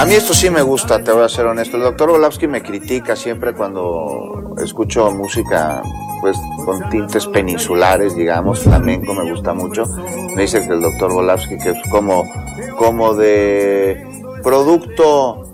A mí esto sí me gusta, te voy a ser honesto. El doctor Volavsky me critica siempre cuando escucho música pues con tintes peninsulares, digamos, flamenco me gusta mucho. Me dice que el doctor Volavsky que es como de producto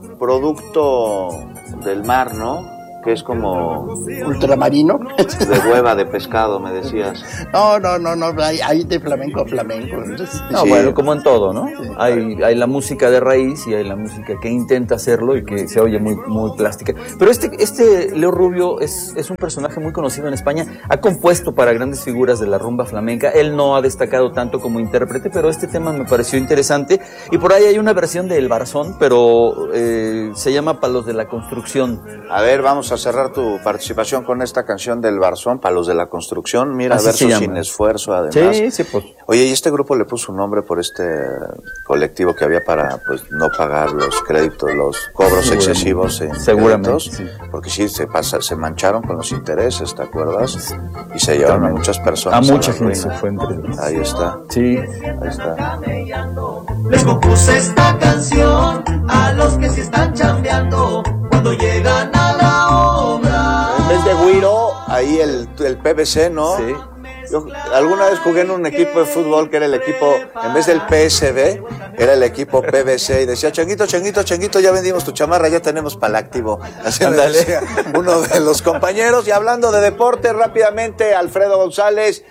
del mar, ¿no? Que es como ultramarino de hueva de pescado, me decías. No, hay de flamenco a flamenco. Entonces, no, sí. Bueno, como en todo, ¿no? Sí. Hay la música de raíz y hay la música que intenta hacerlo y que se oye muy, muy plástica. Pero este Leo Rubio es un personaje muy conocido en España, ha compuesto para grandes figuras de la rumba flamenca, él no ha destacado tanto como intérprete, pero este tema me pareció interesante, y por ahí hay una versión de El Barzón, pero se llama Palos de la Construcción. A ver, vamos a cerrar tu participación con esta canción del Barzón, Palos de la Construcción. Mira, verso sin esfuerzo, además. Sí, pues. Oye, ¿y este grupo le puso un nombre por este colectivo que había para pues no pagar los créditos, los cobros excesivos en créditos? Sí. Porque sí, se mancharon con los intereses, ¿te acuerdas? Y se llevaron a muchas personas. A mucha gente se fue entre ellos. Ahí está. Sí. Ahí está. Les compuse esta canción a los que sí están chambeando cuando llegan a la obra. En vez de güiro, ahí el PVC, ¿no? Sí. Yo alguna vez jugué en un equipo de fútbol que era el equipo, en vez del PSV, era el equipo PVC, y decía, Changuito, ya vendimos tu chamarra, ya tenemos para el activo. Así me decía uno de los compañeros. Y hablando de deporte, rápidamente, Alfredo González,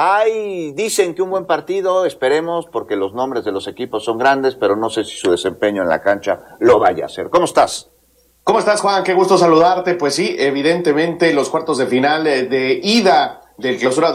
dicen que un buen partido, esperemos, porque los nombres de los equipos son grandes, pero no sé si su desempeño en la cancha lo vaya a hacer. ¿Cómo estás? ¿Cómo estás, Juan? Qué gusto saludarte. Pues sí, evidentemente los cuartos de final de ida del Clausura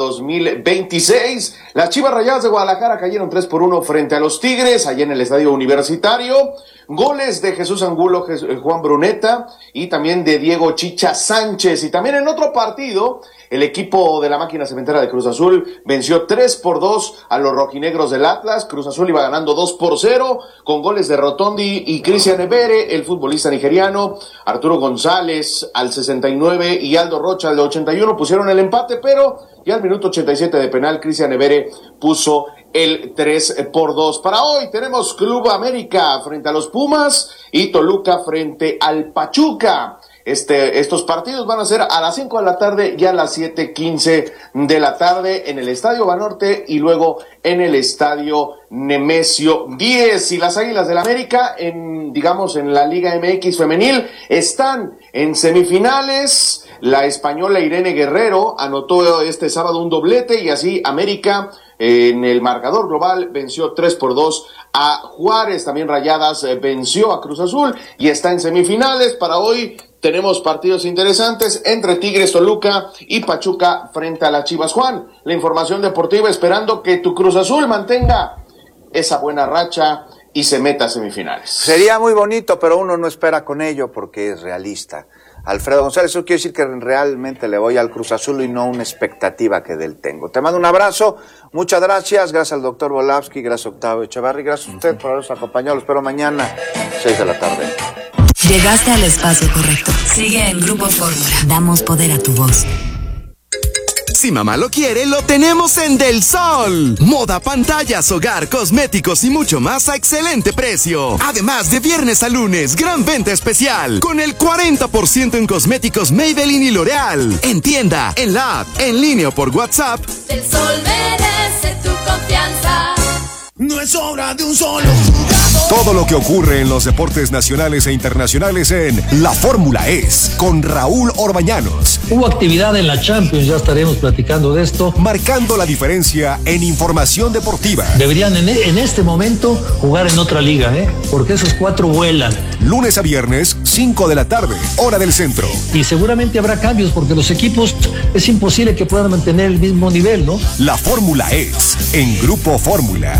2026. Las Chivas Rayadas de Guadalajara cayeron 3-1 frente a los Tigres, allá en el Estadio Universitario. Goles de Jesús Angulo, Juan Bruneta y también de Diego Chicha Sánchez. Y también en otro partido, el equipo de la máquina cementera de Cruz Azul venció 3-2 a los rojinegros del Atlas. Cruz Azul iba ganando 2-0 con goles de Rotondi y Cristian Ebere, el futbolista nigeriano. Arturo González al 69 y Aldo Rocha al 81 pusieron el empate, pero ya al minuto 87 de penal, Cristian Ebere puso el 3-2. Para hoy tenemos Club América frente a los Pumas y Toluca frente al Pachuca. Estos partidos van a ser a las 5 de la tarde y a las 7:15 de la tarde en el Estadio Banorte y luego en el Estadio Nemesio 10. Y las Águilas del América en la Liga MX femenil están en semifinales. La española Irene Guerrero anotó este sábado un doblete y así América en el marcador global venció 3-2 a Juárez. También Rayadas venció a Cruz Azul y está en semifinales. Para hoy tenemos partidos interesantes entre Tigres, Toluca y Pachuca frente a las Chivas. Juan, la información deportiva esperando que tu Cruz Azul mantenga esa buena racha y se meta a semifinales. Sería muy bonito, pero uno no espera con ello porque es realista. Alfredo González, eso quiere decir que realmente le voy al Cruz Azul y no una expectativa que del tengo. Te mando un abrazo, muchas gracias al doctor Volavsky, gracias a Octavio Echevarri, gracias a usted por habernos acompañado, lo espero mañana, 6 de la tarde. Llegaste al espacio correcto. Sigue en Grupo Fórmula. Damos poder a tu voz. Si mamá lo quiere, lo tenemos en Del Sol. Moda, pantallas, hogar, cosméticos y mucho más a excelente precio. Además de viernes a lunes, gran venta especial con el 40% en cosméticos Maybelline y L'Oreal. En tienda, en la app, en línea o por WhatsApp. Del Sol merece tu confianza. No es obra de un solo jugador. Todo lo que ocurre en los deportes nacionales e internacionales en La Fórmula Es, con Raúl Orbañanos. Hubo actividad en la Champions, ya estaremos platicando de esto. Marcando la diferencia en información deportiva. Deberían en este momento jugar en otra liga, porque esos 4 vuelan. Lunes a viernes, 5 de la tarde, hora del centro. Y seguramente habrá cambios, porque los equipos es imposible que puedan mantener el mismo nivel, ¿no? La Fórmula Es, en Grupo Fórmula.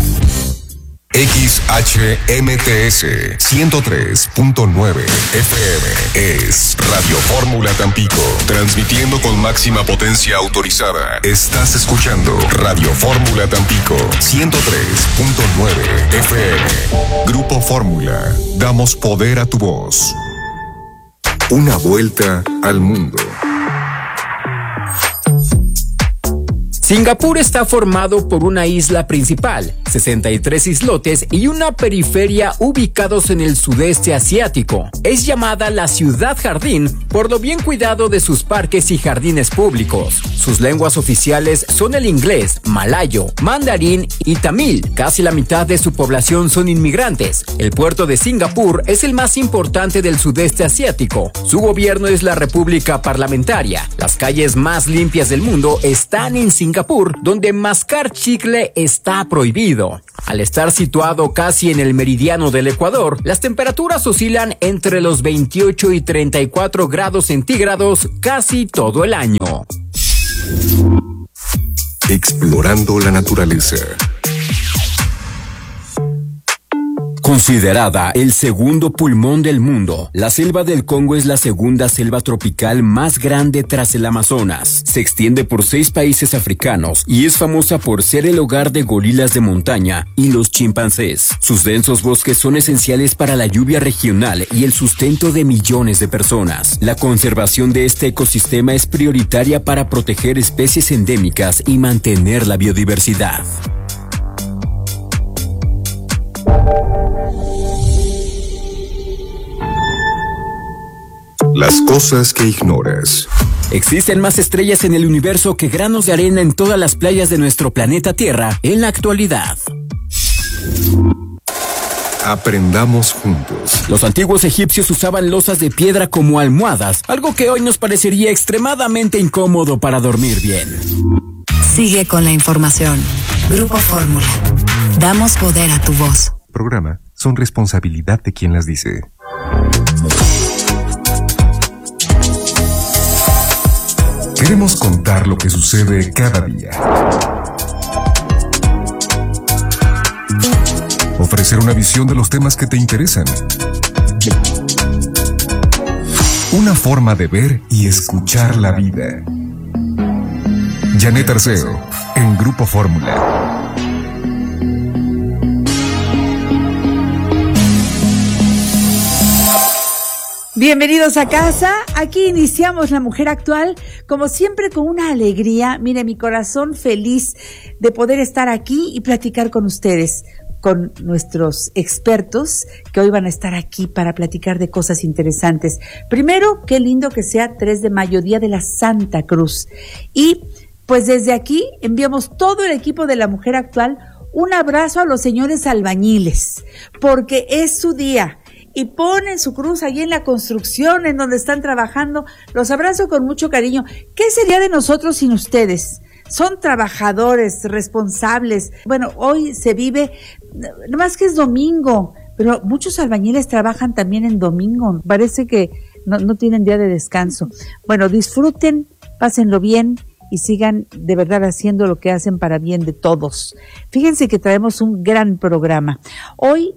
XHMTS 103.9 FM es Radio Fórmula Tampico, transmitiendo con máxima potencia autorizada. Estás escuchando Radio Fórmula Tampico 103.9 FM. Grupo Fórmula, damos poder a tu voz. Una vuelta al mundo. Singapur está formado por una isla principal, 63 islotes y una periferia ubicados en el sudeste asiático. Es llamada la ciudad jardín por lo bien cuidado de sus parques y jardines públicos. Sus lenguas oficiales son el inglés, malayo, mandarín y tamil. Casi la mitad de su población son inmigrantes. El puerto de Singapur es el más importante del sudeste asiático. Su gobierno es la República Parlamentaria. Las calles más limpias del mundo están en Singapur, donde mascar chicle está prohibido. Al estar situado casi en el meridiano del Ecuador, las temperaturas oscilan entre los 28 y 34 grados centígrados casi todo el año. Explorando la naturaleza. Considerada el segundo pulmón del mundo, la selva del Congo es la segunda selva tropical más grande tras el Amazonas. Se extiende por 6 países africanos y es famosa por ser el hogar de gorilas de montaña y los chimpancés. Sus densos bosques son esenciales para la lluvia regional y el sustento de millones de personas. La conservación de este ecosistema es prioritaria para proteger especies endémicas y mantener la biodiversidad. Las cosas que ignoras. Existen más estrellas en el universo que granos de arena en todas las playas de nuestro planeta Tierra en la actualidad. Aprendamos juntos. Los antiguos egipcios usaban losas de piedra como almohadas, algo que hoy nos parecería extremadamente incómodo para dormir bien. Sigue con la información. Grupo Fórmula. Damos poder a tu voz. Programa son responsabilidad de quien las dice. Queremos contar lo que sucede cada día. Ofrecer una visión de los temas que te interesan. Una forma de ver y escuchar la vida. Janet Arceo, en Grupo Fórmula. Bienvenidos a casa, aquí iniciamos La Mujer Actual, como siempre con una alegría, mire mi corazón feliz de poder estar aquí y platicar con ustedes, con nuestros expertos que hoy van a estar aquí para platicar de cosas interesantes. Primero, qué lindo que sea 3 de mayo, Día de la Santa Cruz, y pues desde aquí enviamos todo el equipo de La Mujer Actual un abrazo a los señores albañiles, porque es su día. Y ponen su cruz allí en la construcción, en donde están trabajando. Los abrazo con mucho cariño. ¿Qué sería de nosotros sin ustedes? Son trabajadores, responsables. Bueno, hoy se vive, nomás que es domingo, pero muchos albañiles trabajan también en domingo. Parece que no tienen día de descanso. Bueno, disfruten, pásenlo bien y sigan de verdad haciendo lo que hacen para bien de todos. Fíjense que traemos un gran programa. Hoy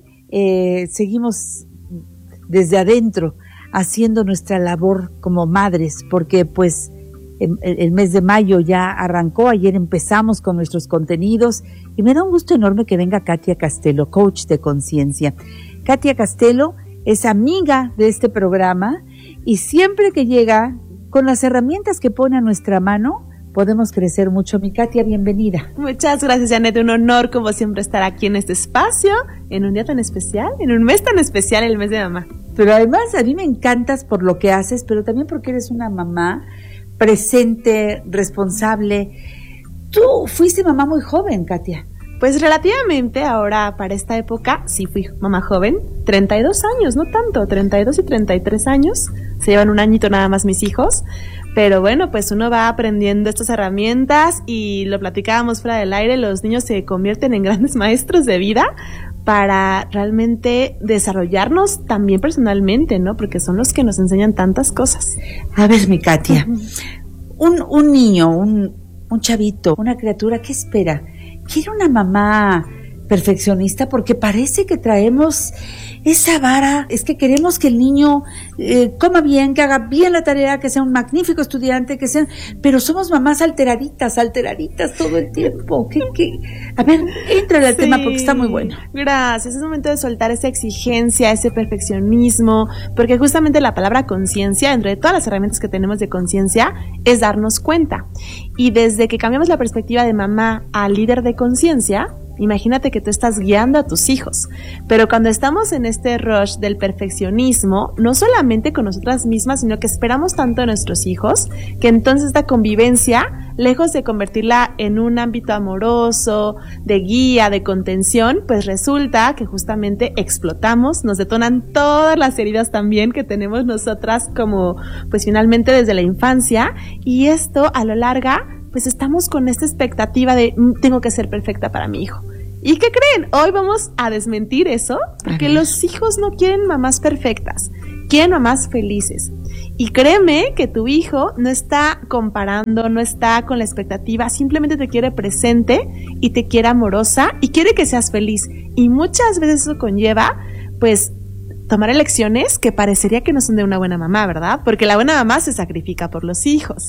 seguimos desde adentro haciendo nuestra labor como madres, porque pues el mes de mayo ya arrancó, ayer empezamos con nuestros contenidos y me da un gusto enorme que venga Katia Castelo, coach de conciencia. Katia Castelo es amiga de este programa y siempre que llega con las herramientas que pone a nuestra mano podemos crecer mucho. Mi Katia, bienvenida. Muchas gracias, Janet. Un honor, como siempre, estar aquí en este espacio, en un día tan especial, en un mes tan especial, el mes de mamá. Pero además, a mí me encantas por lo que haces, pero también porque eres una mamá presente, responsable. Tú fuiste mamá muy joven, Katia. Pues relativamente, ahora para esta época, sí fui mamá joven, 32 años, no tanto, 32 y 33 años, se llevan un añito nada más mis hijos, pero bueno, pues uno va aprendiendo estas herramientas y lo platicábamos fuera del aire, los niños se convierten en grandes maestros de vida para realmente desarrollarnos también personalmente, ¿no? Porque son los que nos enseñan tantas cosas. A ver, mi Katia, un niño, un chavito, una criatura, ¿qué espera? Quiere una mamá perfeccionista, porque parece que traemos esa vara, es que queremos que el niño coma bien, que haga bien la tarea, que sea un magnífico estudiante, pero somos mamás alteraditas todo el tiempo. A ver, entra al tema porque está muy bueno. Gracias, es momento de soltar esa exigencia, ese perfeccionismo, porque justamente la palabra conciencia, dentro de todas las herramientas que tenemos de conciencia, es darnos cuenta. Y desde que cambiamos la perspectiva de mamá a líder de conciencia, imagínate que tú estás guiando a tus hijos, pero cuando estamos en este rush del perfeccionismo, no solamente con nosotras mismas, sino que esperamos tanto de nuestros hijos, que entonces esta convivencia, lejos de convertirla en un ámbito amoroso, de guía, de contención, pues resulta que justamente explotamos, nos detonan todas las heridas también que tenemos nosotras como, pues finalmente desde la infancia, y esto a lo largo pues estamos con esta expectativa de tengo que ser perfecta para mi hijo. ¿Y qué creen? Hoy vamos a desmentir eso, porque los hijos no quieren mamás perfectas, quieren mamás felices. Y créeme que tu hijo no está comparando, no está con la expectativa, simplemente te quiere presente y te quiere amorosa y quiere que seas feliz. Y muchas veces eso conlleva, pues, tomar elecciones que parecería que no son de una buena mamá, ¿verdad? Porque la buena mamá se sacrifica por los hijos.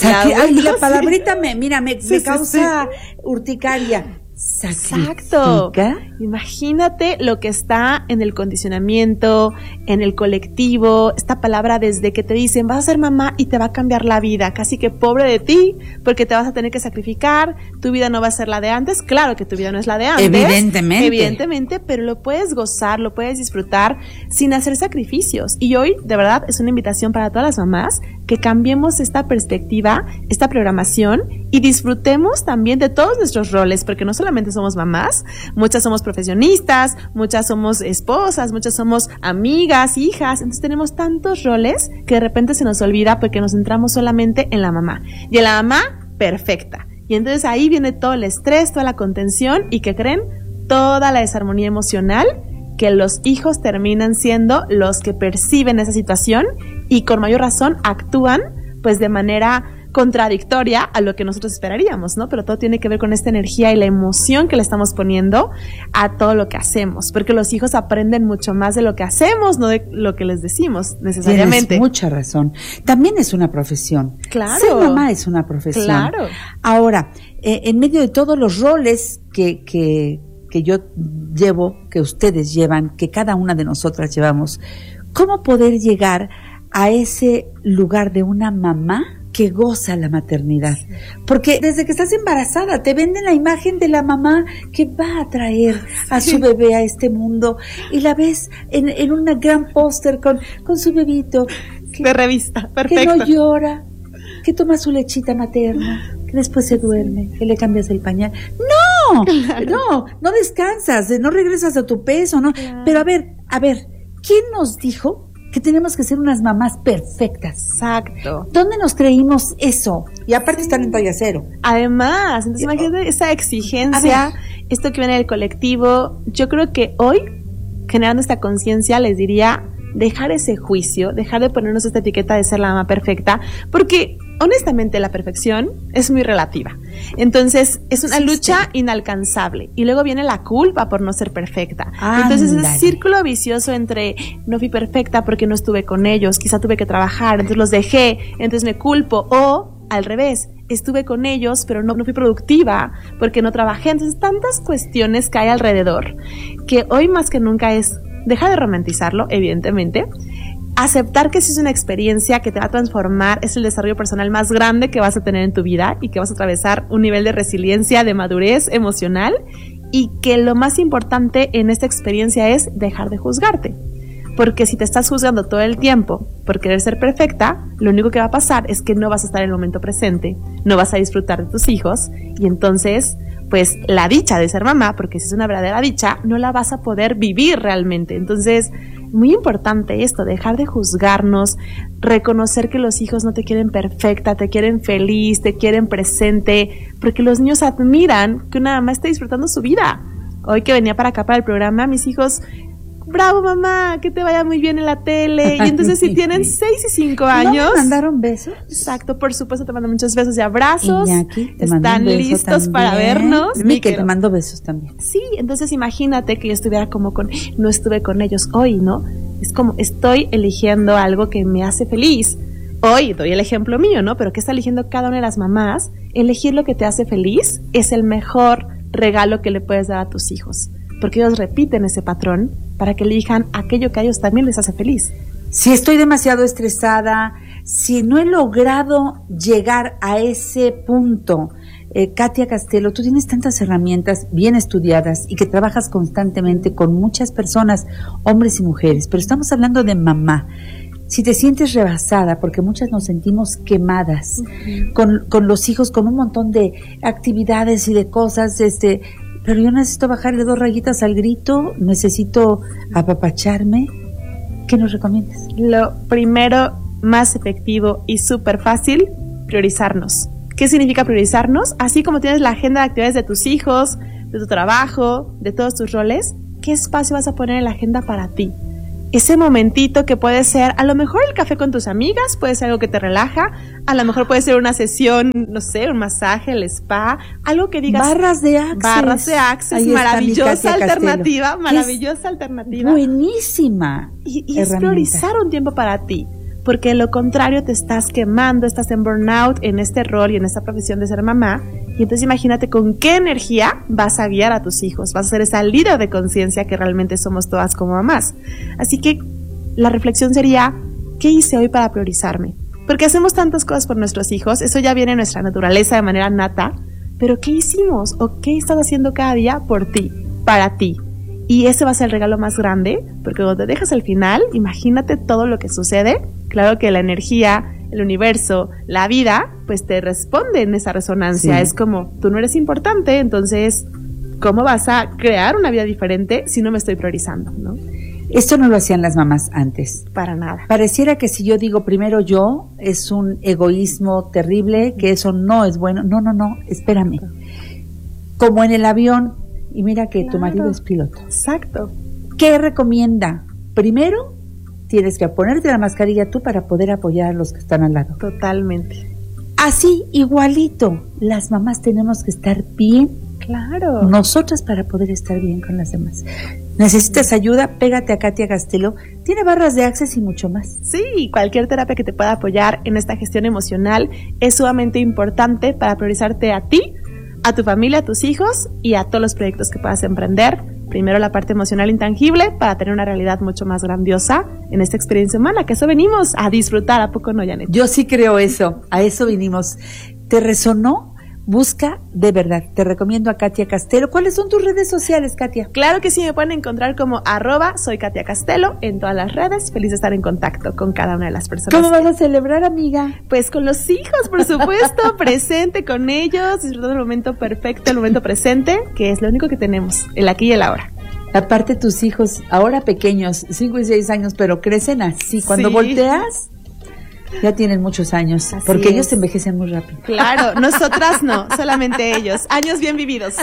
La palabrita me causa urticaria. Exacto. Imagínate lo que está en el condicionamiento, en el colectivo, esta palabra desde que te dicen vas a ser mamá y te va a cambiar la vida, casi que pobre de ti, porque te vas a tener que sacrificar, tu vida no va a ser la de antes. Claro que tu vida no es la de antes, evidentemente, pero lo puedes gozar, lo puedes disfrutar sin hacer sacrificios. Y hoy, de verdad, es una invitación para todas las mamás que cambiemos esta perspectiva, esta programación y disfrutemos también de todos nuestros roles, porque no solamente somos mamás, muchas somos profesionistas, muchas somos esposas, muchas somos amigas, hijas, entonces tenemos tantos roles que de repente se nos olvida porque nos centramos solamente en la mamá, y en la mamá perfecta, y entonces ahí viene todo el estrés, toda la contención, y ¿qué creen? Toda la desarmonía emocional, que los hijos terminan siendo los que perciben esa situación y con mayor razón actúan pues de manera contradictoria a lo que nosotros esperaríamos, ¿no? Pero todo tiene que ver con esta energía y la emoción que le estamos poniendo a todo lo que hacemos, porque los hijos aprenden mucho más de lo que hacemos, no de lo que les decimos necesariamente. Tienes mucha razón. También es una profesión. Claro. Ser mamá es una profesión. Claro. Ahora, en medio de todos los roles que yo llevo, que ustedes llevan, que cada una de nosotras llevamos, ¿cómo poder llegar a ese lugar de una mamá que goza la maternidad? Porque desde que estás embarazada te venden la imagen de la mamá que va a traer a su bebé a este mundo, y la ves en un gran póster con su bebito de revista, perfecto, que no llora, que toma su lechita materna, que después se duerme, que le cambias el pañal. No descansas, no regresas a tu peso, ¿no? Claro. Pero a ver, ¿quién nos dijo que tenemos que ser unas mamás perfectas? Exacto. ¿Dónde nos creímos eso? Y aparte están en talla cero. Además, entonces imagínate esa exigencia, esto que viene del colectivo. Yo creo que hoy, generando esta conciencia, les diría dejar ese juicio, dejar de ponernos esta etiqueta de ser la mamá perfecta, porque honestamente la perfección es muy relativa. Entonces es una lucha inalcanzable, y luego viene la culpa por no ser perfecta. Entonces es un círculo vicioso entre no fui perfecta porque no estuve con ellos, quizá tuve que trabajar, entonces los dejé, entonces me culpo, o al revés, estuve con ellos pero no fui productiva porque no trabajé. Entonces tantas cuestiones que hay alrededor, que hoy más que nunca es deja de romantizarlo, evidentemente, aceptar que sí es una experiencia que te va a transformar, es el desarrollo personal más grande que vas a tener en tu vida, y que vas a atravesar un nivel de resiliencia, de madurez emocional, y que lo más importante en esta experiencia es dejar de juzgarte. Porque si te estás juzgando todo el tiempo por querer ser perfecta, lo único que va a pasar es que no vas a estar en el momento presente, no vas a disfrutar de tus hijos, y entonces pues la dicha de ser mamá, porque si es una verdadera dicha, no la vas a poder vivir realmente. Entonces, muy importante esto, dejar de juzgarnos, reconocer que los hijos no te quieren perfecta, te quieren feliz, te quieren presente, porque los niños admiran que una mamá esté disfrutando su vida. Hoy que venía para acá para el programa, mis hijos bravo mamá, que te vaya muy bien en la tele. Y entonces si tienen 6 y 5 años. ¿No me mandaron besos? Exacto, por supuesto te mando muchos besos y abrazos. Iñaki, están listos para vernos. Miquel te mando besos también. Sí, entonces imagínate que yo estuviera no estuve con ellos hoy, ¿no? Es como estoy eligiendo algo que me hace feliz. Hoy doy el ejemplo mío, ¿no? Pero ¿qué está eligiendo cada una de las mamás? Elegir lo que te hace feliz es el mejor regalo que le puedes dar a tus hijos, porque ellos repiten ese patrón para que elijan aquello que a ellos también les hace feliz. Si estoy demasiado estresada, si no he logrado llegar a ese punto, Katia Castelo, tú tienes tantas herramientas bien estudiadas y que trabajas constantemente con muchas personas, hombres y mujeres, pero estamos hablando de mamá. Si te sientes rebasada, porque muchas nos sentimos quemadas, con los hijos, con un montón de actividades y de cosas, pero yo necesito bajarle 2 rayitas al grito, necesito apapacharme, ¿qué nos recomiendas? Lo primero, más efectivo y súper fácil, priorizarnos. ¿Qué significa priorizarnos? Así como tienes la agenda de actividades de tus hijos, de tu trabajo, de todos tus roles, ¿qué espacio vas a poner en la agenda para ti? Ese momentito que puede ser, a lo mejor el café con tus amigas, puede ser algo que te relaja, a lo mejor puede ser una sesión, no sé, un masaje, el spa, algo que digas. Barras de Access. Maravillosa alternativa, maravillosa alternativa. Buenísima. Y es priorizar un tiempo para ti, porque de lo contrario te estás quemando, estás en burnout en este rol y en esta profesión de ser mamá. Y entonces imagínate con qué energía vas a guiar a tus hijos, vas a ser esa líder de conciencia que realmente somos todas como mamás. Así que la reflexión sería, ¿qué hice hoy para priorizarme? Porque hacemos tantas cosas por nuestros hijos, eso ya viene en nuestra naturaleza de manera nata, pero ¿qué hicimos o qué estás haciendo cada día por ti, para ti? Y ese va a ser el regalo más grande, porque cuando te dejas al final, imagínate todo lo que sucede. Claro que la energía, el universo, la vida, pues te responde en esa resonancia. Sí. Es como, tú no eres importante, entonces, ¿cómo vas a crear una vida diferente si no me estoy priorizando, no? Esto no lo hacían las mamás antes. Para nada. Pareciera que si yo digo primero yo, es un egoísmo terrible, que eso no es bueno. No, espérame. Como en el avión, y mira que tu marido es piloto. Exacto. ¿Qué recomienda? Primero, tienes que ponerte la mascarilla tú para poder apoyar a los que están al lado. Totalmente. Así, igualito, las mamás tenemos que estar bien. Claro. Nosotras para poder estar bien con las demás. ¿Necesitas ayuda? Pégate a Katia Castelo. Tiene barras de Access y mucho más. Sí, cualquier terapia que te pueda apoyar en esta gestión emocional es sumamente importante para priorizarte a ti, a tu familia, a tus hijos y a todos los proyectos que puedas emprender. Primero la parte emocional intangible para tener una realidad mucho más grandiosa en esta experiencia humana, que eso venimos a disfrutar, ¿a poco no, Janet? Yo sí creo eso, a eso vinimos. ¿Te resonó? Busca de verdad, te recomiendo a Katia Castelo. ¿Cuáles son tus redes sociales, Katia? Claro que sí, me pueden encontrar como @soy Katia Castelo en todas las redes. Feliz de estar en contacto con cada una de las personas. ¿Cómo vas a celebrar, amiga? Pues con los hijos, por supuesto, presente con ellos, disfrutando el momento perfecto, el momento presente, que es lo único que tenemos, el aquí y el ahora. Aparte tus hijos, ahora pequeños, 5 y 6 años, pero crecen así. Cuando volteas, ya tienen muchos años, así porque ellos se envejecen muy rápido. Claro, nosotras no, solamente ellos. Años bien vividos.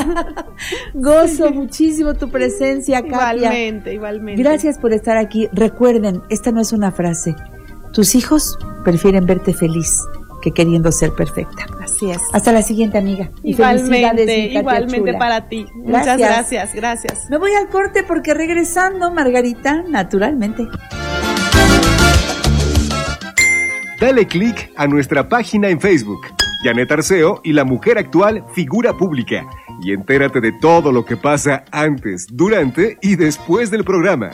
Gozo muchísimo tu presencia, Katia. Igualmente. Gracias por estar aquí. Recuerden, esta no es una frase. Tus hijos prefieren verte feliz que queriendo ser perfecta. Así es. Hasta la siguiente, amiga. Y igualmente para ti. Muchas gracias. Me voy al corte porque regresando, Margarita, naturalmente. Dale click a nuestra página en Facebook, Janet Arceo y la mujer actual figura pública, y entérate de todo lo que pasa antes, durante y después del programa.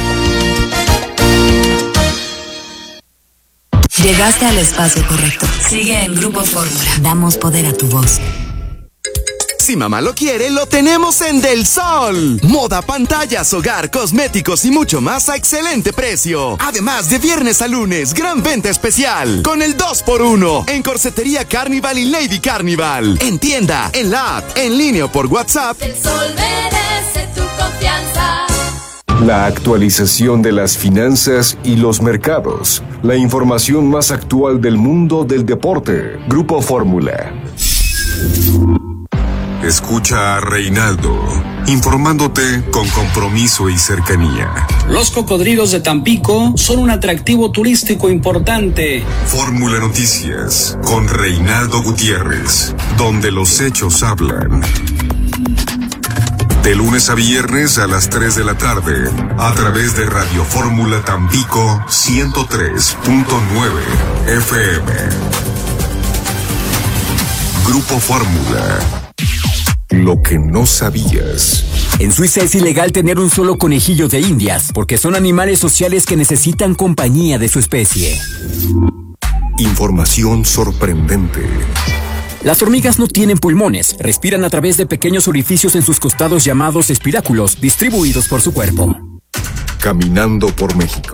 Llegaste al espacio correcto. Sigue en Grupo Fórmula. Damos poder a tu voz. Si mamá lo quiere, lo tenemos en Del Sol. Moda, pantallas, hogar, cosméticos y mucho más a excelente precio. Además, de viernes a lunes, gran venta especial. Con el 2x1 en Corsetería Carnival y Lady Carnival. En tienda, en la app, en línea o por WhatsApp. Del Sol merece tu confianza. La actualización de las finanzas y los mercados. La información más actual del mundo del deporte. Grupo Fórmula. Escucha a Reinaldo. informándote con compromiso y cercanía. Los cocodrilos de Tampico son un atractivo turístico importante. Fórmula Noticias con Reinaldo Gutiérrez, donde los hechos hablan. De lunes a viernes a las 3 de la tarde, a través de Radio Fórmula Tampico 103.9 FM. Grupo Fórmula. Lo que no sabías. En Suiza es ilegal tener un solo conejillo de Indias, porque son animales sociales que necesitan compañía de su especie. Información sorprendente. Las hormigas no tienen pulmones, respiran a través de pequeños orificios en sus costados llamados espiráculos, distribuidos por su cuerpo. Caminando por México.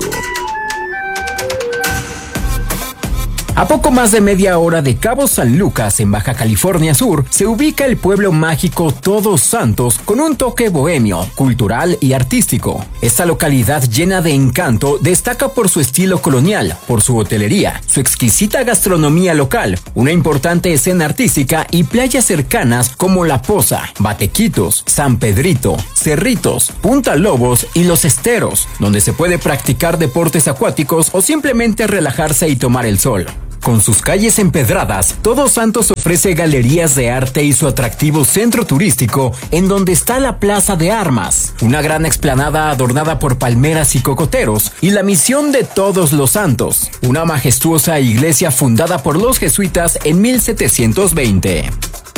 A poco más de media hora de Cabo San Lucas, en Baja California Sur, se ubica el pueblo mágico Todos Santos con un toque bohemio, cultural y artístico. Esta localidad llena de encanto destaca por su estilo colonial, por su hotelería, su exquisita gastronomía local, una importante escena artística y playas cercanas como La Poza, Batequitos, San Pedrito, Cerritos, Punta Lobos y Los Esteros, donde se puede practicar deportes acuáticos o simplemente relajarse y tomar el sol. Con sus calles empedradas, Todos Santos ofrece galerías de arte y su atractivo centro turístico, en donde está la Plaza de Armas, una gran explanada adornada por palmeras y cocoteros, y la Misión de Todos los Santos, una majestuosa iglesia fundada por los jesuitas en 1720.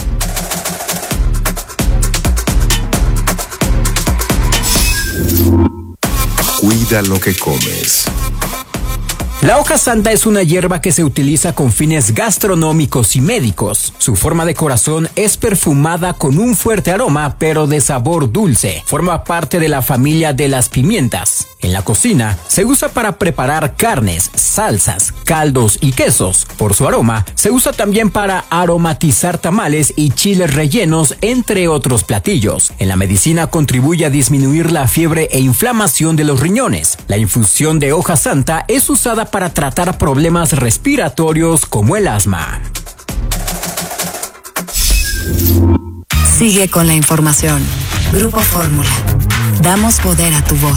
Cuida lo que comes. La hoja santa es una hierba que se utiliza con fines gastronómicos y médicos. Su forma de corazón es perfumada con un fuerte aroma, pero de sabor dulce. Forma parte de la familia de las pimientas. En la cocina se usa para preparar carnes, salsas, caldos y quesos. Por su aroma, se usa también para aromatizar tamales y chiles rellenos, entre otros platillos. En la medicina contribuye a disminuir la fiebre e inflamación de los riñones. La infusión de hoja santa es usada para tratar problemas respiratorios como el asma. Sigue con la información. Grupo Fórmula. Damos poder a tu voz.